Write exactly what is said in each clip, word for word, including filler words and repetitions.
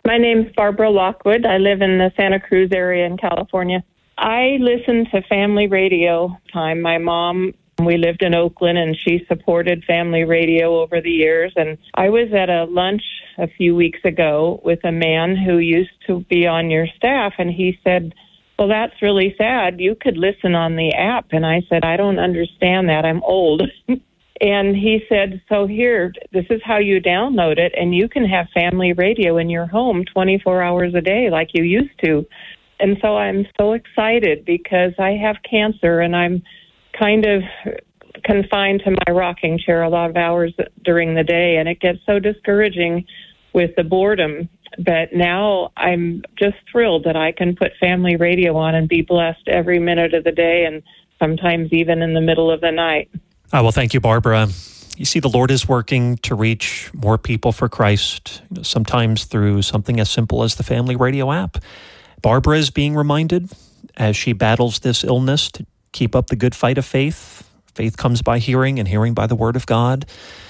My name's Barbara Lockwood. I live in the Santa Cruz area in California. I listen to family radio time. My mom, we lived in Oakland, and she supported family radio over the years. And I was at a lunch a few weeks ago with a man who used to be on your staff, and he said, well, that's really sad. You could listen on the app. And I said, I don't understand that. I'm old. And he said, so here, this is how you download it, and you can have family radio in your home twenty-four hours a day like you used to. And so I'm so excited because I have cancer, and I'm kind of confined to my rocking chair a lot of hours during the day, and it gets so discouraging with the boredom. But now I'm just thrilled that I can put family radio on and be blessed every minute of the day, and sometimes even in the middle of the night. Oh, well, thank you, Barbara. You see, the Lord is working to reach more people for Christ, you know, sometimes through something as simple as the family radio app. Barbara is being reminded as she battles this illness to keep up the good fight of faith. Faith comes by hearing, and hearing by the word of God.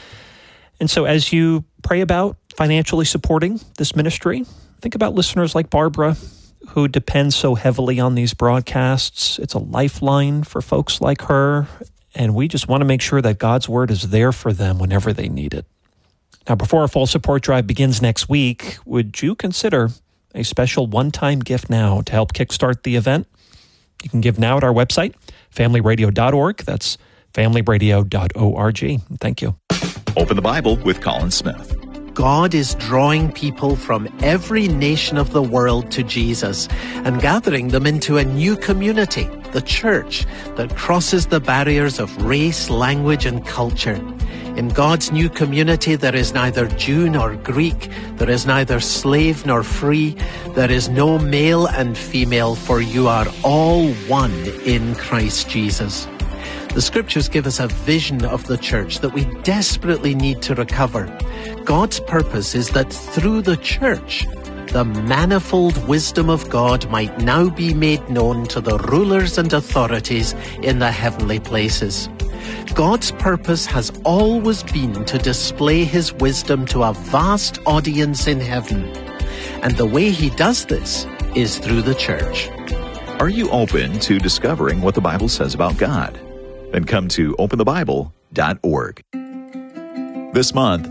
And so as you pray about financially supporting this ministry, think about listeners like Barbara who depend so heavily on these broadcasts. It's a lifeline for folks like her. And we just want to make sure that God's word is there for them whenever they need it. Now, before our fall support drive begins next week, would you consider a special one-time gift now to help kickstart the event? You can give now at our website, family radio dot org. That's family radio dot org. Thank you. Open the Bible with Colin Smith. God is drawing people from every nation of the world to Jesus and gathering them into a new community, the church, that crosses the barriers of race, language, and culture. In God's new community, there is neither Jew nor Greek, there is neither slave nor free, there is no male and female, for you are all one in Christ Jesus. The scriptures give us a vision of the church that we desperately need to recover. God's purpose is that through the church, the manifold wisdom of God might now be made known to the rulers and authorities in the heavenly places. God's purpose has always been to display his wisdom to a vast audience in heaven. And the way he does this is through the church. Are you open to discovering what the Bible says about God? Then come to open the bible dot org. This month,